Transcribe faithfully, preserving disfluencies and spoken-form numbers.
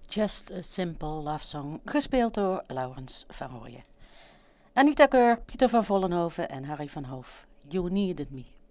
Just a Simple Love Song, gespeeld door Laurens van Rooyen. Anita Keur, Pieter van Vollenhoven en Harry van Hoof. You Needed Me.